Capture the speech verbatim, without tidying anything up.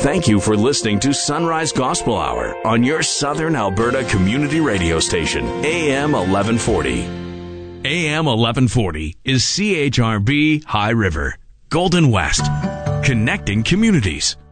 Thank you for listening to Sunrise Gospel Hour on your Southern Alberta community radio station, A M eleven forty. A M eleven forty is C H R B High River, Golden West, connecting communities.